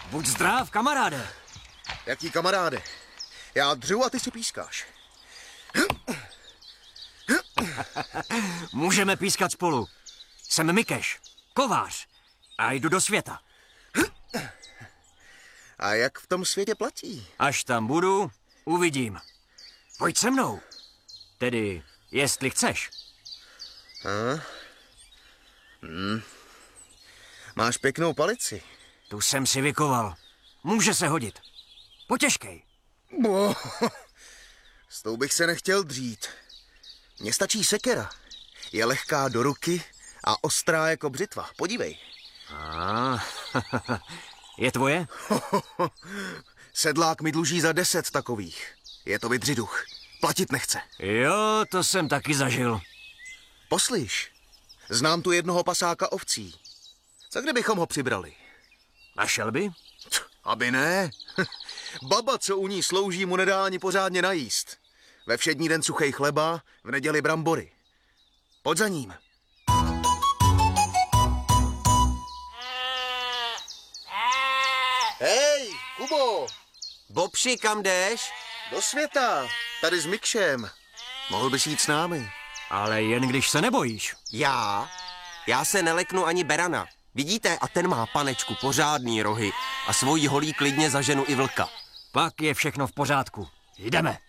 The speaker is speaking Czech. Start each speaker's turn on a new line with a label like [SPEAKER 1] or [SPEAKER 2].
[SPEAKER 1] Buď zdrav, kamaráde.
[SPEAKER 2] Jaký kamaráde? Já dřu a ty si pískáš.
[SPEAKER 1] Můžeme pískat spolu. Jsem Mikeš, kovář a jdu do světa.
[SPEAKER 2] A jak v tom světě platí?
[SPEAKER 1] Až tam budu, uvidím. Pojď se mnou. Tedy, jestli chceš.
[SPEAKER 2] Máš pěknou palici.
[SPEAKER 1] Tu jsem si vykoval. Může se hodit. Potěžkej.
[SPEAKER 2] S tou bych se nechtěl dřít. Mně stačí sekera. Je lehká do ruky a ostrá jako břitva. Podívej.
[SPEAKER 1] Je tvoje?
[SPEAKER 2] Sedlák mi dluží za 10 takových. Je to vydřiduch. Platit nechce.
[SPEAKER 1] Jo, to jsem taky zažil.
[SPEAKER 2] Poslyš, znám tu jednoho pasáka ovcí. Co kdybychom ho přibrali?
[SPEAKER 1] Našel by?
[SPEAKER 2] Aby ne. Baba, co u ní slouží, mu nedá ani pořádně najíst. Ve všední den suchej chleba, v neděli brambory. Pojď za ním. Hej, Kubo!
[SPEAKER 3] Bobši, kam jdeš?
[SPEAKER 2] Do světa, tady s Mikšem. Mohl bys jít s námi.
[SPEAKER 1] Ale jen když se nebojíš.
[SPEAKER 3] Já se neleknu ani berana. Vidíte, a ten má, panečku, pořádný rohy. A svojí holí klidně zaženu i vlka.
[SPEAKER 1] Pak je všechno v pořádku. Jdeme.